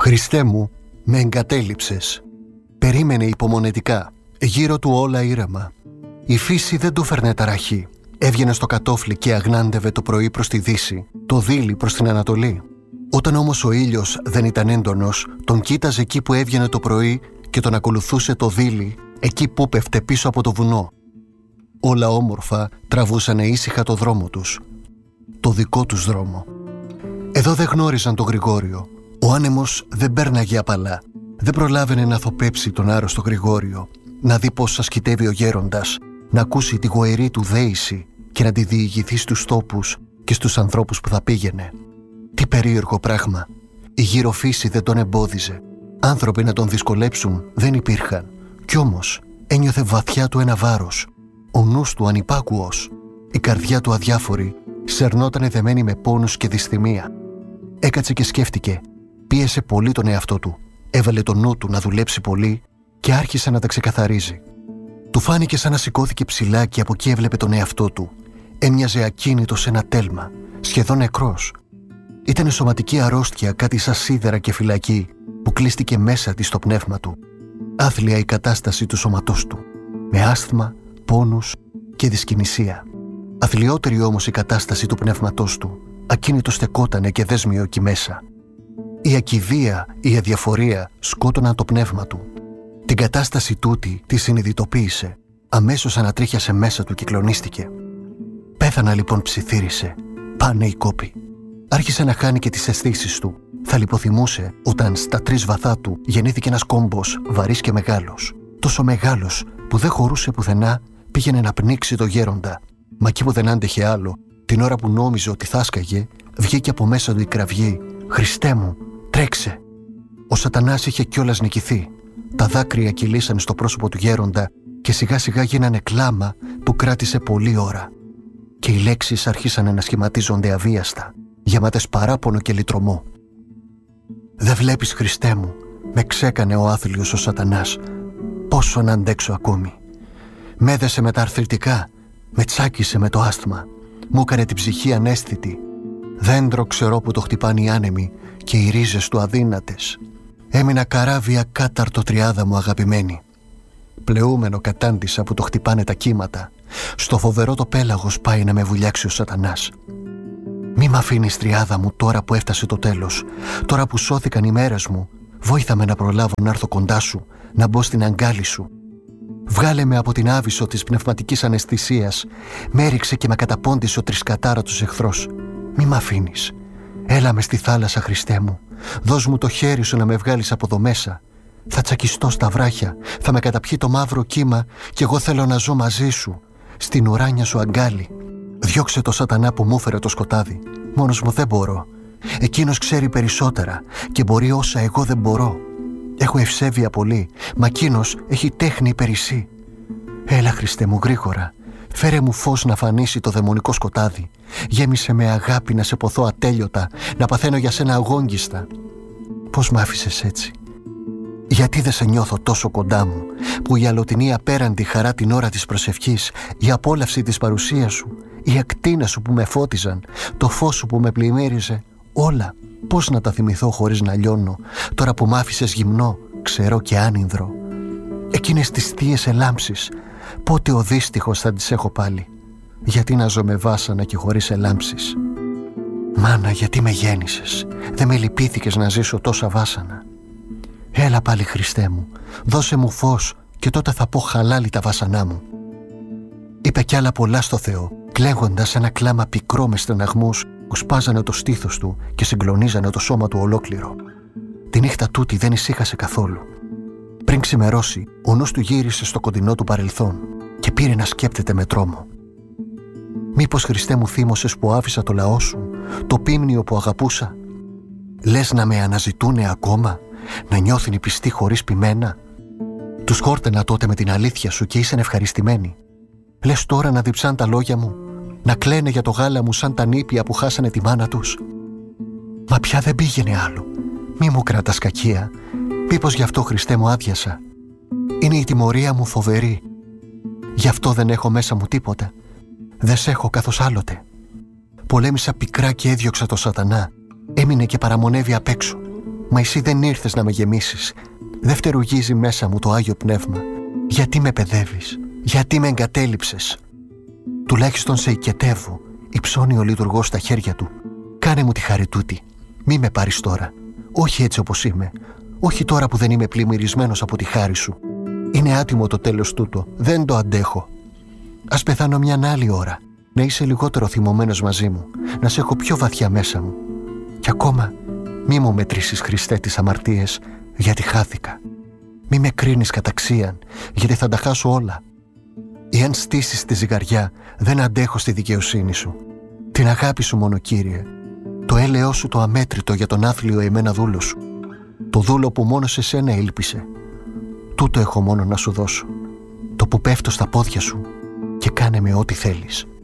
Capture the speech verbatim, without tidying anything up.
Χριστέ μου, με εγκατέλειψες. Περίμενε υπομονετικά, γύρω του όλα ήρεμα. Η φύση δεν του φέρνε ταραχή. Έβγαινε στο κατόφλι και αγνάντευε το πρωί προς τη δύση, το δίλη προς την ανατολή. Όταν όμως ο ήλιος δεν ήταν έντονος, τον κοίταζε εκεί που έβγαινε το πρωί και τον ακολουθούσε το δίλη, εκεί που πέφτε πίσω από το βουνό. Όλα όμορφα τραβούσανε ήσυχα το δρόμο τους. Το δικό τους δρόμο. Εδώ δεν γνώριζαν τον Γρηγόριο. Ο άνεμος δεν πέρναγε απαλά. Δεν προλάβαινε να θοπέψει τον άρρωστο Γρηγόριο, να δει πώς ασκητεύει ο γέροντας, να ακούσει τη γοερή του δέηση και να τη διηγηθεί στους τόπους και στους ανθρώπους που θα πήγαινε. Τι περίεργο πράγμα. Η γύρω φύση δεν τον εμπόδιζε. Άνθρωποι να τον δυσκολέψουν δεν υπήρχαν. Κι όμως ένιωθε βαθιά του ένα βάρος. Ο νους του ανυπάκουος. Η καρδιά του αδιάφορη σερνότανε δεμένη με πόνους και δυσθυμία. Έκατσε και σκέφτηκε. Πίεσε πολύ τον εαυτό του. Έβαλε το νου του να δουλέψει πολύ και άρχισε να τα ξεκαθαρίζει. Του φάνηκε σαν να σηκώθηκε ψηλά και από εκεί έβλεπε τον εαυτό του. Έμοιαζε ακίνητο σε ένα τέλμα, σχεδόν νεκρός. Ήτανε σωματική αρρώστια, κάτι σαν σίδερα και φυλακή, που κλείστηκε μέσα της στο πνεύμα του. Άθλια η κατάσταση του σώματός του, με άσθμα, πόνους και δυσκινησία. Αθλιότερη όμως η κατάσταση του πνεύματός του, ακίνητο στεκότανε και δέσμιο εκεί μέσα. Η ακηδεία, η αδιαφορία σκότωναν το πνεύμα του. Την κατάσταση τούτη τη συνειδητοποίησε. Αμέσως ανατρίχιασε μέσα του και κλονίστηκε. Πέθανα λοιπόν, ψιθύρισε. Πάνε οι κόποι. Άρχισε να χάνει και τις αισθήσεις του. Θα λιποθυμούσε όταν στα τρεις βαθά του γεννήθηκε ένας κόμπος βαρύς και μεγάλος. Τόσο μεγάλος που δεν χωρούσε πουθενά, πήγαινε να πνίξει το γέροντα. Μα εκεί που δεν άντεχε άλλο, την ώρα που νόμιζε ότι θα σκαγε, βγήκε από μέσα του η κραυγή. «Χριστέ μου, τρέξε!» Ο σατανάς είχε κιόλας νικηθεί. Τα δάκρυα κυλήσαν στο πρόσωπο του γέροντα και σιγά σιγά γίνανε κλάμα που κράτησε πολλή ώρα. Και οι λέξεις άρχισαν να σχηματίζονται αβίαστα, γεμάτες παράπονο και λυτρωμό. «Δεν βλέπεις, Χριστέ μου», με ξέκανε ο άθλιος ο σατανάς. «Πόσο να αντέξω ακόμη. Μ' έδεσε με τα αρθρητικά, με τσάκισε με το άσθμα, μου έκανε την ψυχή αναίσθητη. Δέντρο ξερό που το χτυπάνε οι άνεμοι και οι ρίζες του αδύνατες. Έμεινα καράβια κάταρτο τριάδα μου αγαπημένη. Πλεούμενο κατάντησα που το χτυπάνε τα κύματα. Στο φοβερό το πέλαγος πάει να με βουλιάξει ο σατανάς. Μη μ' αφήνεις, τριάδα μου, τώρα που έφτασε το τέλος. Τώρα που σώθηκαν οι μέρες μου, βόηθα με να προλάβω να έρθω κοντά σου, να μπω στην αγκάλη σου. Βγάλε με από την άβυσσο της πνευματικής αναισθησίας. Με έριξε και με καταπώντησε ο τρισκατάρατος εχθρός. Μη μ' αφήνεις. Έλα με στη θάλασσα, Χριστέ μου. Δώσ' μου το χέρι σου να με βγάλεις από εδώ μέσα. Θα τσακιστώ στα βράχια, θα με καταπιεί το μαύρο κύμα κι εγώ θέλω να ζω μαζί σου, στην ουράνια σου αγκάλι. Διώξε το σατανά που μου έφερε το σκοτάδι. Μόνος μου δεν μπορώ. Εκείνος ξέρει περισσότερα και μπορεί όσα εγώ δεν μπορώ. Έχω ευσέβεια πολύ, μα εκείνος έχει τέχνη περισσή. Έλα, Χριστέ μου, γρήγορα. Φέρε μου φως να φανίσει το δαιμονικό σκοτάδι. Γέμισε με αγάπη να σε ποθώ ατέλειωτα, να παθαίνω για σένα αγόγγιστα. Πώς μ' άφησες έτσι? Γιατί δεν σε νιώθω τόσο κοντά μου, που η αλλοτινή απέραντη χαρά την ώρα της προσευχής, η απόλαυση της παρουσίας σου, οι ακτίνες σου που με φώτιζαν, το φως σου που με πλημμύριζε, όλα, πώς να τα θυμηθώ χωρίς να λιώνω, τώρα που μ' άφησες γυμνό, ξερό και άνυνδρο. Εκείνες τις θείες ελάμψεις, πότε ο δύστιχος θα τις έχω πάλι? Γιατί να ζω με βάσανα και χωρίς ελάμψεις? Μάνα, γιατί με γέννησες? Δεν με λυπήθηκες να ζήσω τόσα βάσανα? Έλα πάλι, Χριστέ μου, δώσε μου φως και τότε θα πω χαλάλι τα βάσανά μου. Είπε κι άλλα πολλά στο Θεό, κλαίγοντας ένα κλάμα πικρό με στεναγμούς που σπάζανε το στήθος του και συγκλονίζανε το σώμα του ολόκληρο. Τη νύχτα τούτη δεν ησύχασε καθόλου. Πριν ξημερώσει, ο νους του γύρισε στο κοντινό του παρελθόν και πήρε να σκέπτεται με τρόμο. Μήπως, Χριστέ μου, θύμωσες που άφησα το λαό σου, το πίμνιο που αγαπούσα? Λες να με αναζητούνε ακόμα, να νιώθουν οι πιστοί χωρίς ποιμένα? Τους χόρτενα τότε με την αλήθεια σου και ήσαν ευχαριστημένοι. Λες τώρα να διψάν τα λόγια μου, να κλαίνε για το γάλα μου σαν τα νήπια που χάσανε τη μάνα τους? Μα πια δεν πήγαινε άλλο. Μη μου κρατάς κακία. Μήπως γι' αυτό, Χριστέ μου, άδειασα? Είναι η τιμωρία μου φοβερή. Γι' αυτό δεν έχω μέσα μου τίποτα. Δεν σ' έχω καθώς άλλοτε. Πολέμησα πικρά και έδιωξα το σατανά. Έμεινε και παραμονεύει απ' έξω. Μα εσύ δεν ήρθες να με γεμίσεις. Δεν φτερουγίζει μέσα μου το Άγιο Πνεύμα. Γιατί με παιδεύεις? Γιατί με εγκατέλειψες? Τουλάχιστον σε οικετεύω, υψώνει ο λειτουργός στα χέρια του. Κάνε μου τη χάρη τούτη. Μη με πάρεις τώρα. Όχι έτσι όπως είμαι. Όχι τώρα που δεν είμαι πλημμυρισμένος από τη χάρη σου. Είναι άτιμο το τέλος τούτο. Δεν το αντέχω. Ας πεθάνω μια άλλη ώρα. Να είσαι λιγότερο θυμωμένος μαζί μου. Να σε έχω πιο βαθιά μέσα μου. Κι ακόμα μη μου μετρήσεις, Χριστέ, τις αμαρτίες, γιατί χάθηκα. Μη με κρίνεις καταξίαν, γιατί θα τα χάσω όλα. Εάν στήσεις τη ζυγαριά, δεν αντέχω στη δικαιοσύνη σου. Την αγάπη σου μόνο, Κύριε. Το έλεος σου το αμέτρητο για τον άθλιο εμένα δούλο σου. Το δούλο που μόνο σε σένα ήλπισε. Τούτο έχω μόνο να σου δώσω. Το που πέφτω στα πόδια σου και κάνε με ό,τι θέλεις.